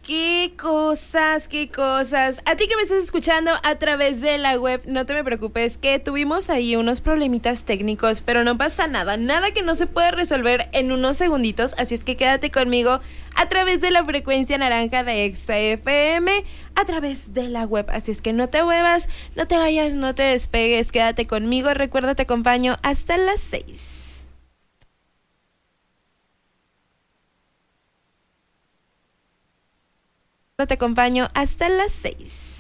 Qué cosas, qué cosas. A ti que me estás escuchando a través de la web, no te me preocupes que tuvimos ahí unos problemitas técnicos, pero no pasa nada, nada que no se puede resolver en unos segunditos, así es que quédate conmigo a través de la frecuencia naranja de Exa FM, a través de la web, así es que no te muevas, no te vayas, no te despegues, quédate conmigo, recuerda, te acompaño hasta las 6. Te acompaño hasta las 6.